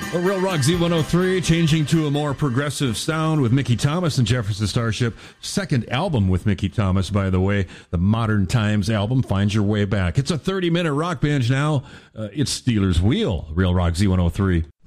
A Real Rock Z103, changing to a more progressive sound with Mickey Thomas and Jefferson Starship. Second album with Mickey Thomas, by the way. The Modern Times album, Find Your Way Back. It's a 30-minute rock binge now. It's Steelers Wheel, Real Rock Z103.